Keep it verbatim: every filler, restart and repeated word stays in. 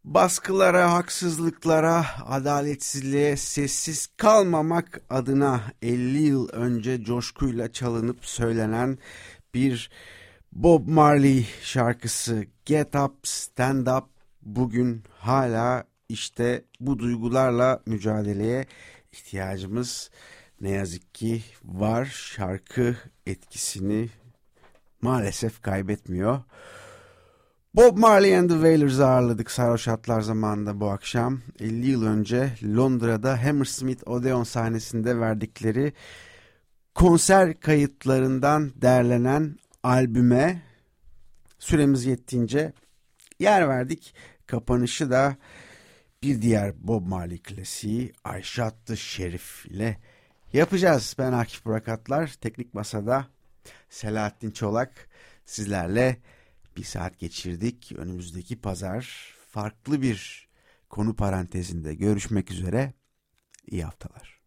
Baskılara, haksızlıklara, adaletsizliğe sessiz kalmamak adına elli yıl önce coşkuyla çalınıp söylenen bir Bob Marley şarkısı Get Up, Stand Up bugün hala işte bu duygularla mücadeleye ihtiyacımız ne yazık ki var. Şarkı etkisini maalesef kaybetmiyor. Bob Marley and the Wailers'ı ağırladık Sarhoş Atlar zamanında bu akşam. elli yıl önce Londra'da Hammersmith Odeon sahnesinde verdikleri konser kayıtlarından derlenen albüme süremiz yettiğince yer verdik. Kapanışı da bir diğer Bob Marley klasiği I Shot the Sheriff ile yapacağız. Ben Akif Burak Atlar, Teknik Masa'da Selahattin Çolak sizlerle bir saat geçirdik. Önümüzdeki pazar farklı bir konu parantezinde görüşmek üzere. İyi haftalar.